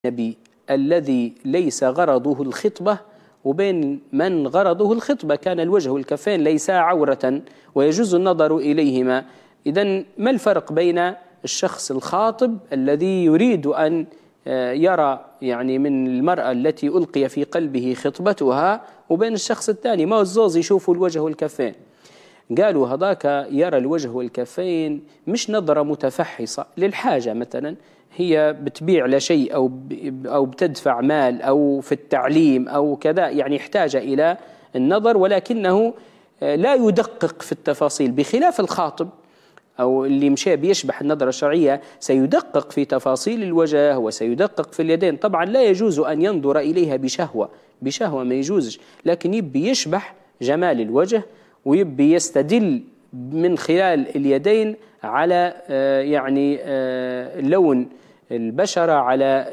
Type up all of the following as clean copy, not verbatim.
النبي الذي ليس غرضه الخطبة وبين من غرضه الخطبة، كان الوجه والكفين ليسا عورة ويجوز النظر إليهما. إذن ما الفرق بين الشخص الخاطب الذي يريد أن يرى يعني من المرأة التي ألقي في قلبه خطبتها وبين الشخص الثاني؟ ما هو الزوز يشوفوا الوجه والكفين؟ قالوا هذاك يرى الوجه والكفين مش نظرة متفحصة للحاجة، مثلا هي بتبيع لشيء أو بتدفع مال أو في التعليم أو كذا، يعني يحتاج إلى النظر، ولكنه لا يدقق في التفاصيل، بخلاف الخاطب أو اللي مشى بيشبح النظرة الشرعية سيدقق في تفاصيل الوجه وسيدقق في اليدين. طبعا لا يجوز أن ينظر إليها بشهوة ما يجوزش، لكن يبي يشبح جمال الوجه ويبي يستدل من خلال اليدين على يعني لون البشرة، على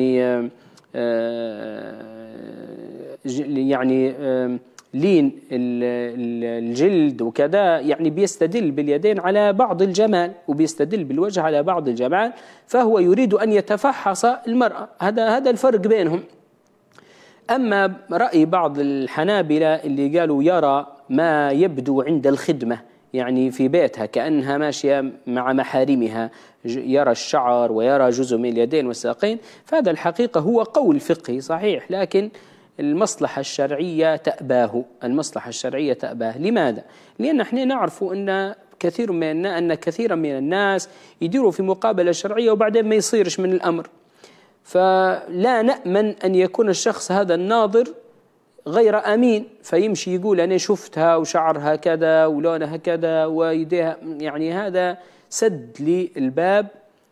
يعني لين الجلد وكذا، يعني بيستدل باليدين على بعض الجمال وبيستدل بالوجه على بعض الجمال، فهو يريد أن يتفحص المرأة. هذا الفرق بينهم. أما رأي بعض الحنابلة اللي قالوا يرى ما يبدو عند الخدمة، يعني في بيتها كأنها ماشية مع محارمها، يرى الشعر ويرى جزء من اليدين والساقين، فهذا الحقيقة هو قول فقهي صحيح، لكن المصلحة الشرعية تأباه. المصلحة الشرعية تأباه. لماذا؟ لأن احنا نعرف أن كثيرا من الناس يديروا في مقابلة شرعية وبعدين ما يصيرش من الأمر، فلا نأمن أن يكون الشخص هذا الناظر غير أمين، فيمشي يقول أنا شفتها وشعرها كذا ولونها كذا ويديها، يعني هذا سد للباب،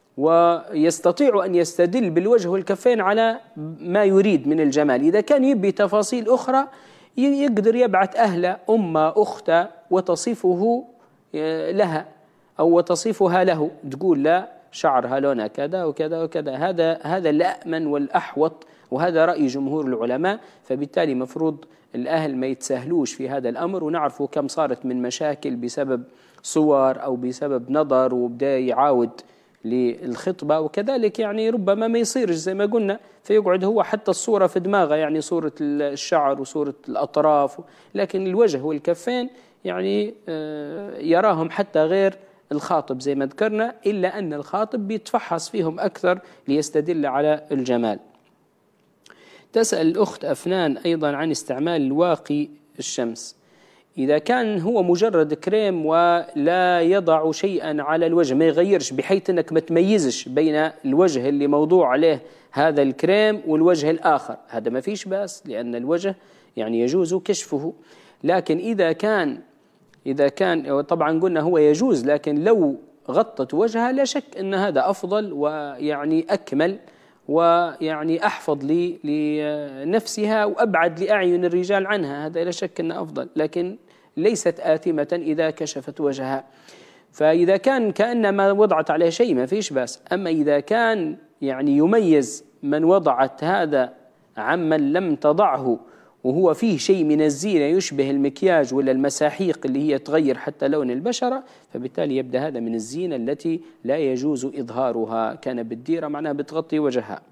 ويستطيع أن يستدل بالوجه والكفين على ما يريد من الجمال. إذا كان يبي تفاصيل أخرى يقدر يبعث أهله، أمه، أخته، وتصفه لها أو وتصفها له، تقول لا شعرها لونها كذا وكذا وكذا. هذا الأأمن والأحوط، وهذا رأي جمهور العلماء. فبالتالي مفروض الأهل ما يتساهلوش في هذا الأمر، ونعرفوا كم صارت من مشاكل بسبب صور أو بسبب نظر وبدأ يعاود للخطبة، وكذلك يعني ربما ما يصيرش زي ما قلنا، فيقعد هو حتى الصورة في دماغه، يعني صورة الشعر وصورة الأطراف، لكن الوجه والكفين يعني يراهم حتى غير الخاطب زي ما ذكرنا، إلا أن الخاطب بيتفحص فيهم أكثر ليستدل على الجمال. تسأل الأخت أفنان أيضا عن استعمال الواقي الشمس. إذا كان هو مجرد كريم ولا يضع شيئا على الوجه، ما يغيرش بحيث أنك ما تميزش بين الوجه اللي موضوع عليه هذا الكريم والوجه الآخر، هذا ما فيش بأس، لأن الوجه يعني يجوز كشفه. لكن إذا كان طبعا قلنا هو يجوز، لكن لو غطت وجهها لا شك أن هذا أفضل ويعني أكمل ويعني أحفظ لنفسها وأبعد لأعين الرجال عنها، هذا لا شك أنه أفضل، لكن ليست آثمة إذا كشفت وجهها. فإذا كان كأنما وضعت عليه شيء ما فيش بأس. أما إذا كان يعني يميز من وضعت هذا عمن لم تضعه، وهو فيه شيء من الزينة يشبه المكياج ولا المساحيق اللي هي تغير حتى لون البشرة، فبالتالي يبدأ هذا من الزينة التي لا يجوز إظهارها. كان بالديرة معناها بتغطي وجهها.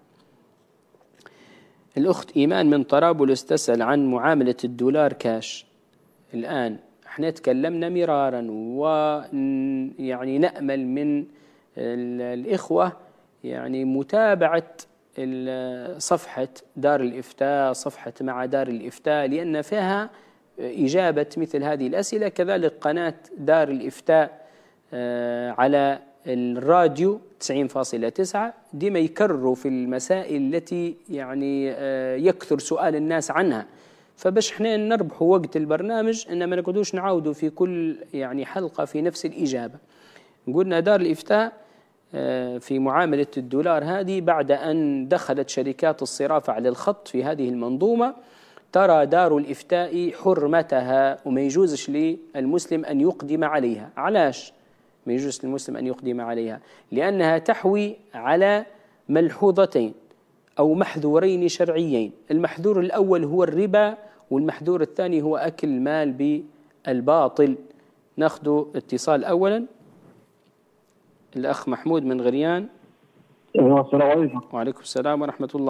الأخت إيمان من طرابلس تسأل عن معاملة الدولار كاش. الآن احنا تكلمنا مرارا، ويعني نأمل من الإخوة يعني متابعة صفحة دار الإفتاء، صفحة مع دار الإفتاء، لأن فيها إجابة مثل هذه الأسئلة. كذلك قناة دار الإفتاء على الراديو 90.9 ديما يكرروا في المسائل التي يعني يكثر سؤال الناس عنها، فباش احنا نربحوا وقت البرنامج إن ما نقعدوش نعاودوا في كل يعني حلقة في نفس الإجابة. قلنا دار الإفتاء في معاملة الدولار هذه بعد أن دخلت شركات الصرافة على الخط في هذه المنظومة، ترى دار الإفتاء حرمتها وما يجوزش للمسلم أن يقدم عليها. علاش ما يجوز للمسلم أن يقدم عليها؟ لأنها تحوي على ملحوظتين أو محذورين شرعيين. المحذور الأول هو الربا، والمحذور الثاني هو أكل المال بالباطل. ناخذ اتصال أولا. الأخ محمود من غريان. السلام عليكم. وعليكم السلام ورحمة الله.